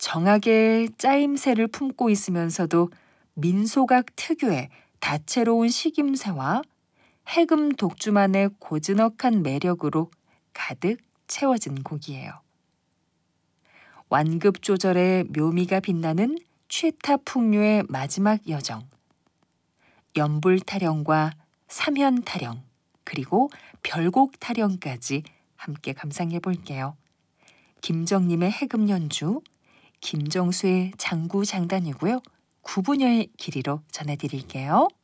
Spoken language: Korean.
정악의 짜임새를 품고 있으면서도 민소각 특유의 다채로운 식임새와 해금 독주만의 고즈넉한 매력으로 가득 채워진 곡이에요. 완급 조절의 묘미가 빛나는 최타풍류의 마지막 여정, 연불타령과 삼현타령, 그리고 별곡타령까지 함께 감상해 볼게요. 김정님의 해금 연주, 김정수의 장구장단이고요. 구부녀의 길이로 전해드릴게요.